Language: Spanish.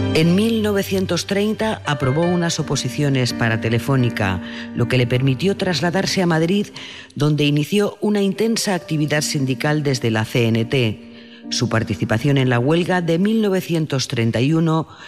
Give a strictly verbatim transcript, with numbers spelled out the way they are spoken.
En mil novecientos treinta aprobó unas oposiciones para Telefónica, lo que le permitió trasladarse a Madrid, donde inició una intensa actividad sindical desde la C N T. Su participación en la huelga de mil novecientos treinta y uno